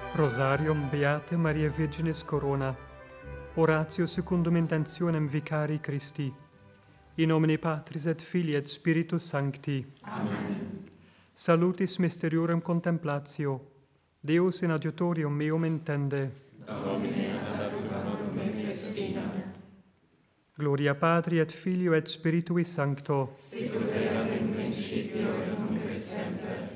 Rosarium Beate Maria Virginis Corona. Oratio secundum intentionem vicari Christi. In nomine Patris et Filii et Spiritus Sancti. Amen. Salutis mysteriorem contemplatio. Deus in adiutorium meum intende. Domine ad adjutorem me festina. Gloria Patri et Filio et Spiritui Sancto. Sicut erat in principio et nunc et semper